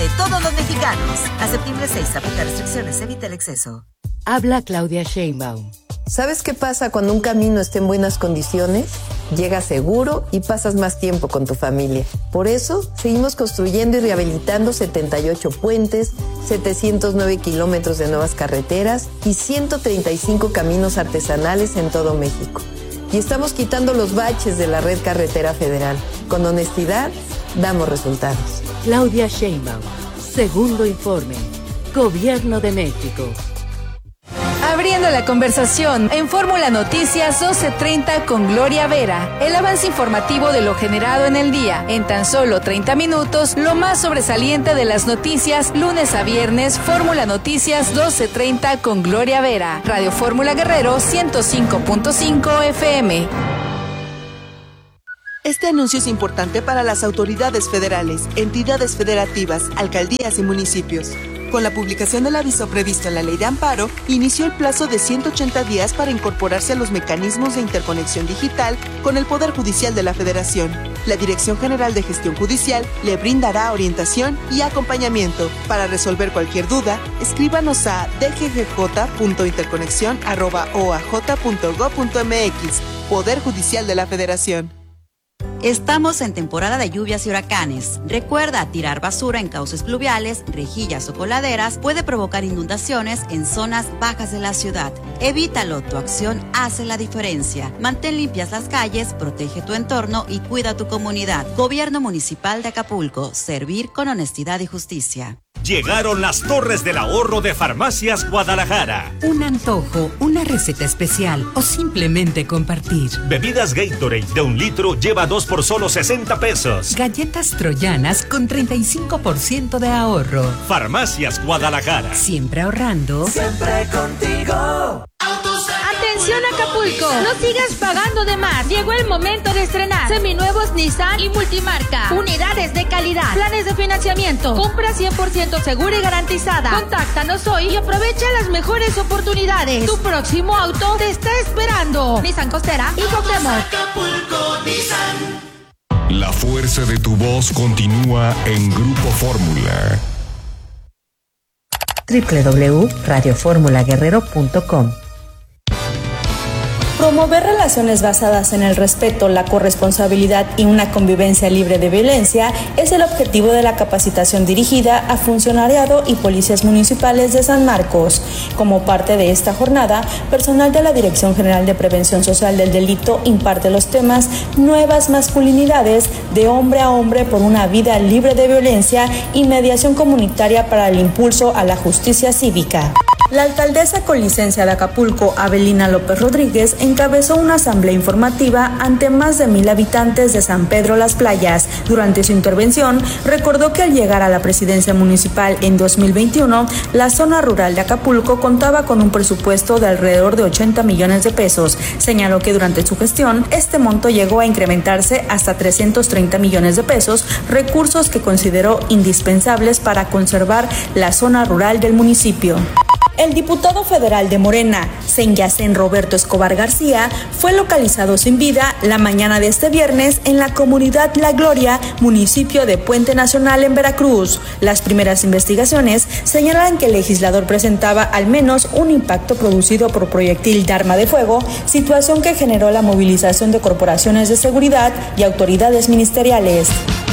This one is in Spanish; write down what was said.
de todos los mexicanos. A septiembre 6, aplica restricciones, evita el exceso. Habla Claudia Sheinbaum. ¿Sabes qué pasa cuando un camino está en buenas condiciones? Llegas seguro y pasas más tiempo con tu familia. Por eso, seguimos construyendo y rehabilitando 78 puentes, 709 kilómetros de nuevas carreteras y 135 caminos artesanales en todo México. Y estamos quitando los baches de la red carretera federal. Con honestidad, damos resultados. Claudia Sheinbaum. Segundo informe. Gobierno de México. Abriendo la conversación en Fórmula Noticias 12:30 con Gloria Vera. El avance informativo de lo generado en el día. En tan solo 30 minutos, lo más sobresaliente de las noticias, lunes a viernes, Fórmula Noticias 12:30 con Gloria Vera. Radio Fórmula Guerrero 105.5 FM. Este anuncio es importante para las autoridades federales, entidades federativas, alcaldías y municipios. Con la publicación del aviso previsto en la Ley de Amparo, inició el plazo de 180 días para incorporarse a los mecanismos de interconexión digital con el Poder Judicial de la Federación. La Dirección General de Gestión Judicial le brindará orientación y acompañamiento. Para resolver cualquier duda, escríbanos a dggj.interconexión@oaj.gov.mx. Poder Judicial de la Federación. Estamos en temporada de lluvias y huracanes. Recuerda, tirar basura en cauces pluviales, rejillas o coladeras puede provocar inundaciones en zonas bajas de la ciudad. Evítalo, tu acción hace la diferencia. Mantén limpias las calles, protege tu entorno y cuida tu comunidad. Gobierno Municipal de Acapulco, servir con honestidad y justicia. Llegaron las Torres del Ahorro de Farmacias Guadalajara. Un antojo, una receta especial o simplemente compartir. Bebidas Gatorade de 1 litro lleva 2 por solo 60 pesos. Galletas troyanas con 35% de ahorro. Farmacias Guadalajara. Siempre ahorrando. Siempre contigo. Atención Acapulco, no sigas pagando de más. Llegó el momento de estrenar seminuevos Nissan y multimarca. Unidades de calidad, planes de financiamiento, compra 100% segura y garantizada. Contáctanos hoy y aprovecha las mejores oportunidades. Tu próximo auto te está esperando. Nissan Costera y Cuauhtémoc. Acapulco, Nissan. La fuerza de tu voz continúa en Grupo Fórmula. www.radioformulaguerrero.com. Promover relaciones basadas en el respeto, la corresponsabilidad y una convivencia libre de violencia es el objetivo de la capacitación dirigida a funcionariado y policías municipales de San Marcos. Como parte de esta jornada, personal de la Dirección General de Prevención Social del Delito imparte los temas Nuevas masculinidades, de hombre a hombre por una vida libre de violencia y mediación comunitaria para el impulso a la justicia cívica. La alcaldesa con licencia de Acapulco, Abelina López Rodríguez, encabezó una asamblea informativa ante más de 1,000 habitantes de San Pedro Las Playas. Durante su intervención, recordó que al llegar a la presidencia municipal en 2021, la zona rural de Acapulco contaba con un presupuesto de alrededor de 80 millones de pesos. Señaló que durante su gestión, este monto llegó a incrementarse hasta 330 millones de pesos, recursos que consideró indispensables para conservar la zona rural del municipio. El diputado federal de Morena, Senyacén Roberto Escobar García, fue localizado sin vida la mañana de este viernes en la comunidad La Gloria, municipio de Puente Nacional en Veracruz. Las primeras investigaciones señalan que el legislador presentaba al menos un impacto producido por proyectil de arma de fuego, situación que generó la movilización de corporaciones de seguridad y autoridades ministeriales.